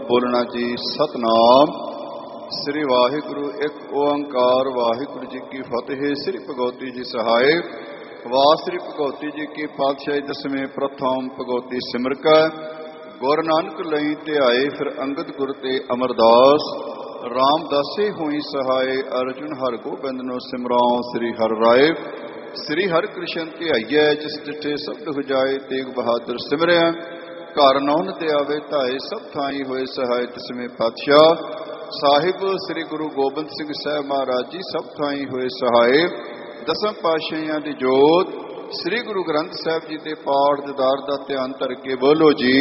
बोलना जी। सतनाम श्री वाहिगुरु एक ओंकार। वाहिगुरु जी की फतेह। श्री भगवती जी सहाय। वाह श्री भगवती जी की पातशाही दसवें प्रथम भगवती सिमरका। गुर नानक लई ध्याए फिर अंगद गुर ते अमरदास। रामदासे हुई सहाय अर्जुन हर गोबिंद नो सिमराओ। श्री हर राय श्री हर कृष्ण ध्याइए जिस डिठे शब्द हो जाए। तेग बहादुर सिमरिया घर नौन ते आवे धाए। सब थाई होए सहाय दसवें पातशाह साहिब श्री गुरु गोबिंद सिंह साहब महाराज जी। सब थाई होए सहाय दसम पातशाहियां दी जोत। श्री गुरु ग्रंथ साहब जी के पाठ दीदार का ध्यान धर के बोलो जी।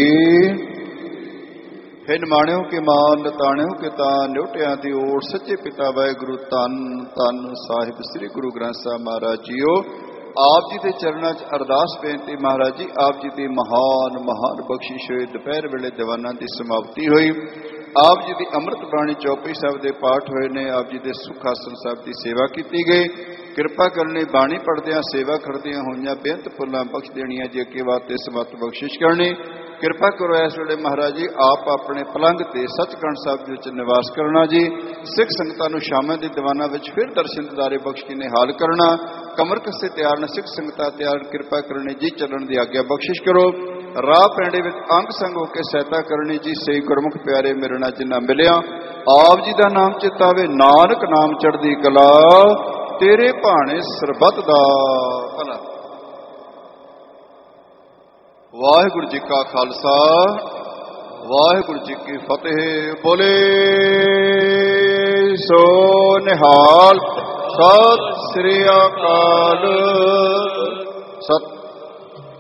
हे निमाणियों के मान लताणियों के तान न्योटियां दी ओर सच्चे पिता वाहिगुरु धन धन साहिब श्री गुरु ग्रंथ साहब महाराज जीओ। आप जी के चरणों च अरदास बेनती महाराज जी। आप जी की महान महान बख्शिश हुई। दोपहर वेले दीवाना की समाप्ति हुई। आप जी की अमृत बाणी चौपई साहब के पाठ हुए ने। आप जी के सुखासन साहब की सेवा की गई। कृपा करनी बाणी पढ़द्या सेवा करदियां होइयां बेअंत फुल्लां बख्श देनियां जी। अगे वास्ते समत बख्शिश करनी। कृपा करो इस वेले महाराज जी आप अपने पलंग ते सचखंड साहब विच निवास करना जी। सिख संगतां नूं शामां दी दीवाना विच फिर दर्शन दिदारे बख्श के निहाल करना। कमर कसे तैयार न सिख संगतां तैयार कृपा करनी जी। चलन की आग्ञा बख्शिश करो। राह पैंडे विच अंग संग होकर सहायता करनी जी। सही गुरमुख प्यारे मेरे नाल जिन्ना मिलिया आप जी का नाम चितावे। नानक नाम चढ़दी कला तेरे भाणे सरबत दा भला। वाहिगुरु जी का खालसा वाहिगुरु जी की फतेह। बोले सो निहाल। सत श्री अकाल।